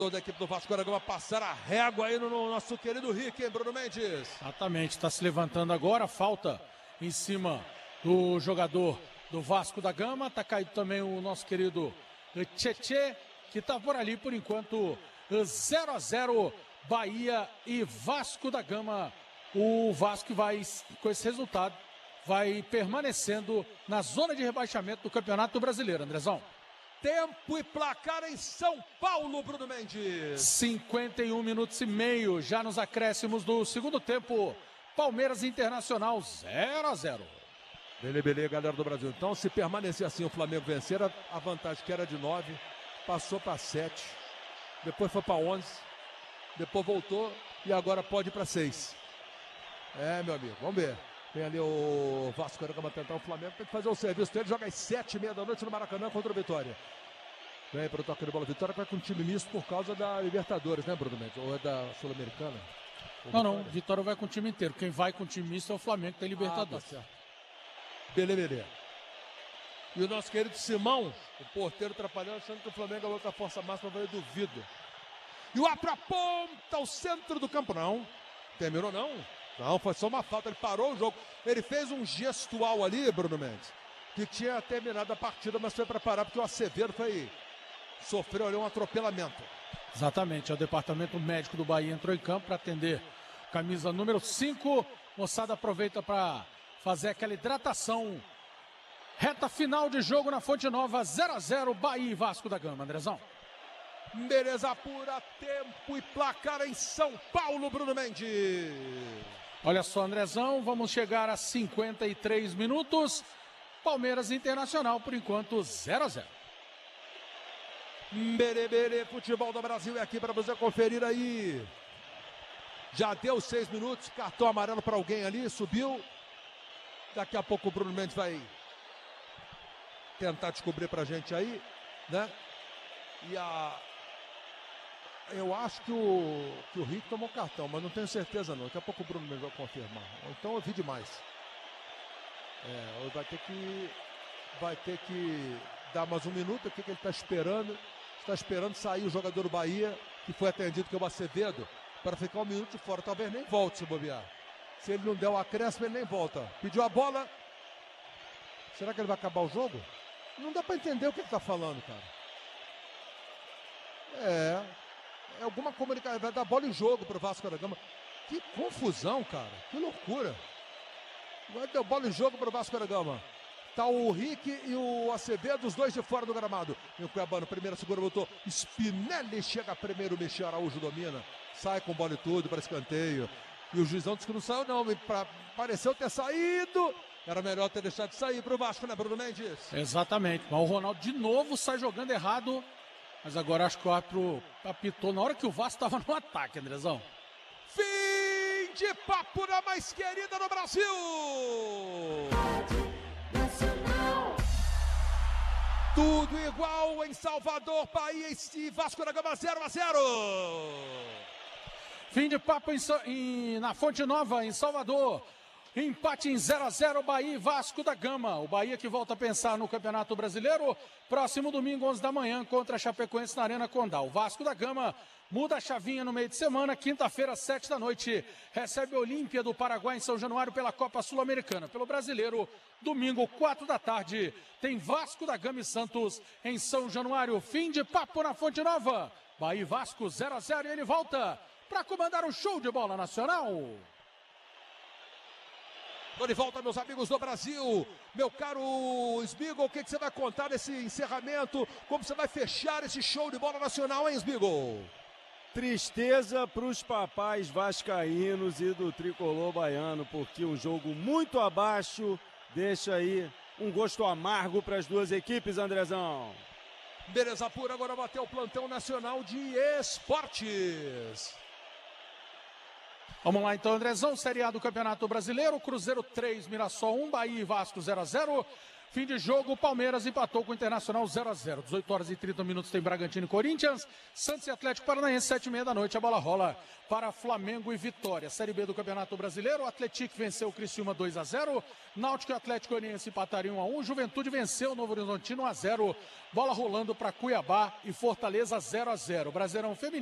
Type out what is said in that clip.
da equipe do Vasco da Gama passar a régua aí no nosso querido Rick, hein, Bruno Mendes? Exatamente, está se levantando agora, falta em cima do jogador do Vasco da Gama, está caído também o nosso querido Tchê, que está por ali por enquanto 0-0 Bahia e Vasco da Gama. O Vasco vai, com esse resultado, vai permanecendo na zona de rebaixamento do Campeonato Brasileiro, Andrezão. Tempo e placar em São Paulo, Bruno Mendes. 51 minutos e meio, já nos acréscimos do segundo tempo. Palmeiras Internacional 0-0. Beleza, galera do Brasil. Então, se permanecer assim, o Flamengo vencer, a vantagem que era de 9, passou para 7. Depois foi para 11. Depois voltou e agora pode ir para 6. É, meu amigo, vamos ver. Tem ali o Vasco da Gama tentar o Flamengo, tem que fazer o serviço dele, joga às 7h30 da noite no Maracanã contra o Vitória. Vem para o toque de bola, Vitória que vai com um time misto por causa da Libertadores, né, Bruno Mendes? Ou é da Sul-Americana? Não, Vitória vai com o time inteiro. Quem vai com o time misto é o Flamengo, que tem Libertadores. Tá certo. Beleza. E o nosso querido Simão, o porteiro atrapalhando, achando que o Flamengo é outra força máxima, eu duvido. E o Apra aponta ao centro do campo, não. Terminou, não. Não, foi só uma falta, ele parou o jogo. Ele fez um gestual ali, Bruno Mendes, que tinha terminado a partida, mas foi para parar porque o Acevedo sofreu ali um atropelamento. Exatamente, o departamento médico do Bahia entrou em campo para atender camisa número 5. Moçada aproveita para fazer aquela hidratação. Reta final de jogo na Fonte Nova, 0-0, Bahia e Vasco da Gama, Andrezão. Beleza pura, tempo e placar em São Paulo, Bruno Mendes. Olha só, Andrezão, vamos chegar a 53 minutos. Palmeiras Internacional, por enquanto, 0-0. Berê, futebol do Brasil é aqui para você conferir aí. Já deu 6 minutos, cartão amarelo para alguém ali, subiu. Daqui a pouco o Bruno Mendes vai tentar descobrir pra gente aí, né? E eu acho que o Rick tomou cartão, mas não tenho certeza não. Daqui a pouco o Bruno Mendes vai confirmar. Então eu vi demais. Vai ter que dar mais um minuto. O que ele está esperando? Está esperando sair o jogador do Bahia, que foi atendido, que é o Acevedo, para ficar um minuto de fora. Talvez nem volte se bobear. Se ele não der o acréscimo, ele nem volta. Pediu a bola. Será que ele vai acabar o jogo? Não dá para entender o que ele está falando, cara. É alguma comunicação, vai dar bola em jogo pro Vasco da Gama. Que confusão, cara. Que loucura. Vai dar bola em jogo pro Vasco da Gama. Tá o Rick e o Acevedo, os dois de fora do gramado. E o Cuiabano, primeira, segura, botou. Spinelli chega primeiro, Michel Araújo domina. Sai com bola e tudo para escanteio. E o juizão disse que não saiu, não. Pareceu ter saído. Era melhor ter deixado de sair pro Vasco, né, Bruno Mendes? Exatamente. Mas o Ronaldo de novo sai jogando errado. Mas agora acho que o árbitro apitou na hora que o Vasco estava no ataque, Andrezão. Fim de papo na mais querida do Brasil! Tudo igual em Salvador, Bahia e Vasco da Gama 0-0. Fim de papo na Fonte Nova, em Salvador. Empate em 0-0, Bahia e Vasco da Gama. O Bahia que volta a pensar no Campeonato Brasileiro. Próximo domingo, 11 da manhã, contra a Chapecoense na Arena Condá. O Vasco da Gama muda a chavinha no meio de semana. Quinta-feira, 7 da noite, recebe a Olímpia do Paraguai em São Januário pela Copa Sul-Americana. Pelo Brasileiro, domingo, 4 da tarde, tem Vasco da Gama e Santos em São Januário. Fim de papo na Fonte Nova. Bahia e Vasco 0-0 e ele volta para comandar o show de bola nacional. Tô de volta, meus amigos do Brasil. Meu caro Smigo, o que você vai contar desse encerramento? Como você vai fechar esse show de bola nacional, hein, Smigo? Tristeza para os papais vascaínos e do tricolor baiano, porque um jogo muito abaixo deixa aí um gosto amargo para as duas equipes, Andrezão. Beleza pura, agora bateu o plantão nacional de esportes. Vamos lá então, Andrezão, Série A do Campeonato Brasileiro, Cruzeiro 3, Mirassol 1, Bahia e Vasco 0-0, Fim de jogo, o Palmeiras empatou com o Internacional 0-0. 18 horas e 30 minutos tem Bragantino e Corinthians. Santos e Atlético Paranaense, 7h30 da noite. A bola rola para Flamengo e Vitória. Série B do Campeonato Brasileiro. O Atlético venceu o Criciúma 2-0. Náutico e Atlético Goianiense empatariam 1-1. Juventude venceu o Novo Horizontino 1-0. Bola rolando para Cuiabá e Fortaleza 0-0. Brasileirão Feminino.